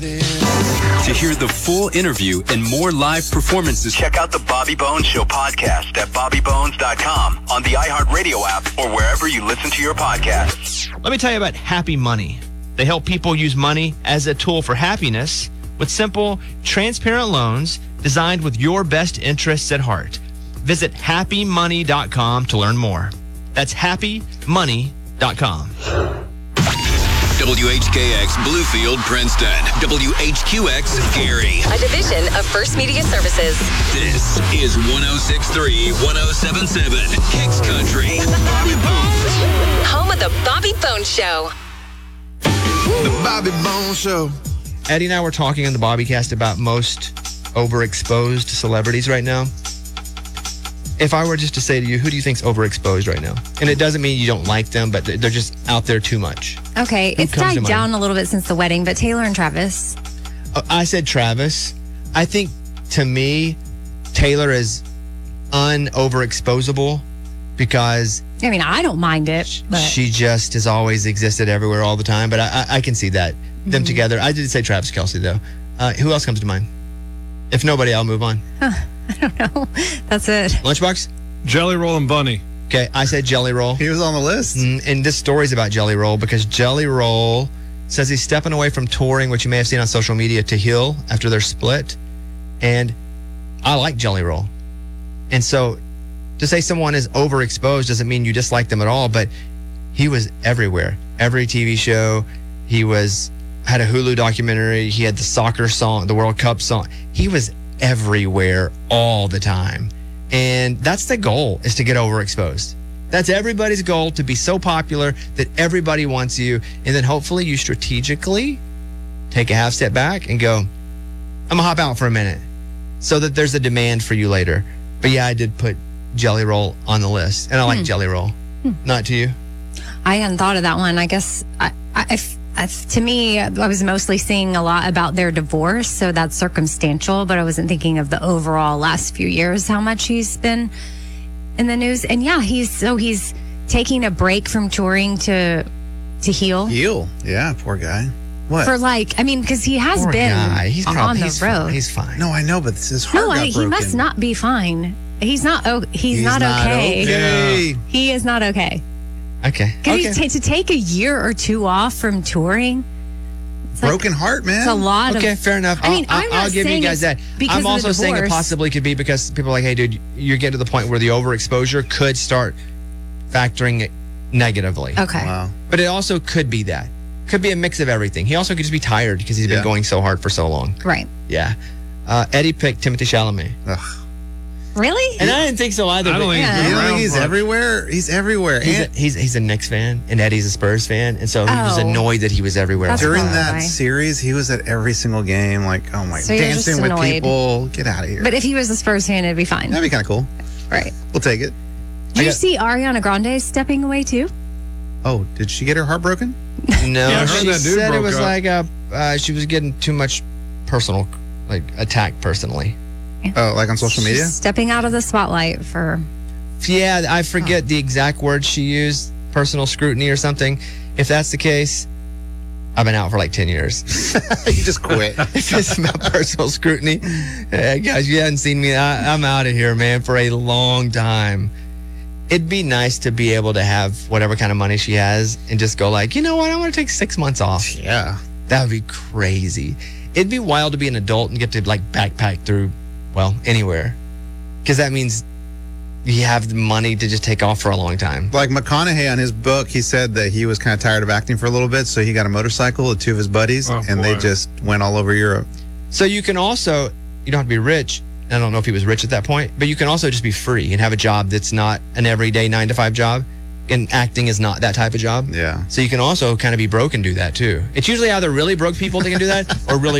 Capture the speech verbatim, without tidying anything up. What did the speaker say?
To hear the full interview and more live performances, check out the Bobby Bones Show podcast at bobby bones dot com, on the iHeartRadio app, or wherever you listen to your podcasts. Let me tell you about Happy Money. They help people use money as a tool for happiness with simple, transparent loans designed with your best interests at heart. Visit happy money dot com to learn more. That's happy money dot com. W H K X Bluefield, Princeton. W H Q X Gary. A division of First Media Services. This is one oh six point three, one oh seven point seven Kicks Country. Home of the Bobby Bones Show. The Bobby Bones Show. Eddie and I were talking on the Bobbycast about most overexposed celebrities right now. If I were just to say to you, who do you think's overexposed right now? And it doesn't mean you don't like them, but they're just out there too much. Okay, Who it's comes to died mind? down a little bit since the wedding, but Taylor and Travis. Uh, I said Travis. I think, to me, Taylor is un-overexposable because I mean, I don't mind it, but she just has always existed everywhere all the time. But I, I, I can see that. Them Mhm. together. I did say Travis Kelce, though. Uh, who else comes to mind? If nobody, I'll move on. Huh, I don't know. That's it. Lunchbox? Jelly Roll and Bunny. Okay, I said Jelly Roll. He was on the list. Mm, and this story's about Jelly Roll because Jelly Roll says he's stepping away from touring, which you may have seen on social media, to heal after their split. And I like Jelly Roll. And so to say someone is overexposed doesn't mean you dislike them at all, but he was everywhere. Every T V show, he was had a Hulu documentary, he had the soccer song, the World Cup song. He was everywhere all the time. And that's the goal, is to get overexposed. That's everybody's goal, to be so popular that everybody wants you. And then hopefully you strategically take a half step back and go, I'm gonna hop out for a minute so that there's a demand for you later. But yeah, I did put Jelly Roll on the list. And I like Hmm. Jelly Roll. Not to you? I hadn't thought of that one. I guess I, I, if- I- to me, I was mostly seeing a lot about their divorce, so that's circumstantial, but I wasn't thinking of the overall last few years, how much he's been in the news. And yeah, he's so he's taking a break from touring to to heal. Heal. Yeah, poor guy. What? For like, I mean, because he has Poor been guy. He's on probably, the he's road. Fine. He's fine. No, I know, but his heart No, got I, he broken. must not be fine. He's not. Oh, he's, He's not, not okay. okay. He is not okay. Okay. Because Okay. to take a year or two off from touring, it's like- Broken heart, man. it's a lot Okay, of. fair enough. I mean, I'll, I'm I'll, not I'll give you saying guys it's that. because I'm of the also saying it divorce. possibly could be because people are like, hey, dude, you're getting to the point where the overexposure could start factoring it negatively. Okay. Wow. But it also could be that. Could be a mix of everything. He also could just be tired because he's been Yeah. going so hard for so long. Right. Yeah. Uh, Eddie picked Timothy Chalamet. Ugh. Really? And I didn't think so either. I don't but think Yeah. he's You been don't think around he's for- everywhere? He's everywhere. he's, a, And he's, he's a Knicks fan, and Eddie's a Spurs fan. And so he was Oh. annoyed that he was everywhere. That's during why. that series, he was at every single game. Like, oh my, So you're just dancing with annoyed. people. Get out of here. But if he was a Spurs fan, it'd be fine. That'd be kind of cool. Right. We'll take it. Did I you got- see Ariana Grande stepping away too? Oh, did she get her heart broken? No, Yeah, I heard she that dude said it broke was up. like a, uh, she was getting too much personal, like attack personally. Oh, like on social media? She's stepping out of the spotlight for. Yeah, I forget the exact words she used, personal scrutiny or something. If that's the case, I've been out for like ten years. You just quit. If it's about personal scrutiny, hey, guys, you haven't seen me. I, I'm out of here, man, for a long time. It'd be nice to be able to have whatever kind of money she has and just go like, you know what, I want to take six months off. Yeah. That would be crazy. It'd be wild to be an adult and get to like backpack through, well, anywhere. Because that means you have the money to just take off for a long time. Like McConaughey on his book, he said that he was kind of tired of acting for a little bit, so he got a motorcycle with two of his buddies, Oh, and they boy. just went all over Europe. So you can also, you don't have to be rich. I don't know if he was rich at that point, but you can also just be free and have a job that's not an everyday nine to five job. And acting is not that type of job. Yeah. So you can also kind of be broke and do that too. It's usually either really broke people that can do that or really